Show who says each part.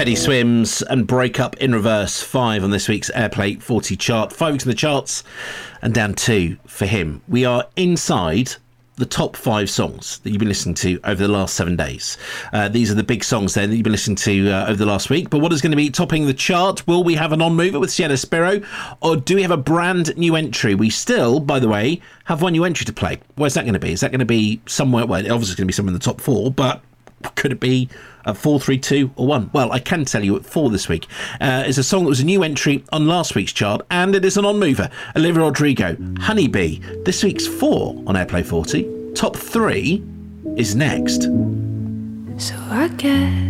Speaker 1: Teddy Swims and Break Up in Reverse, 5 on this week's Airplay 40 chart. 5 weeks in the charts and down 2 for him. We are inside the top 5 songs that you've been listening to over the last 7 days. These are the big songs then that you've been listening to over the last week. But what is going to be topping the chart? Will we have a non-mover with Sienna Spiro, or do we have a brand new entry? We still, by the way, have one new entry to play. Where's that going to be? Is that going to be somewhere? Well, obviously it's going to be somewhere in the top 4, but could it be at 4, 3, 2 or 1? Well, I can tell you at 4 this week. It's a song that was a new entry on last week's chart, and it is a non-mover. Olivia Rodrigo, Honeybee, this week's 4 on Airplay 40. Top 3 is next.
Speaker 2: So I get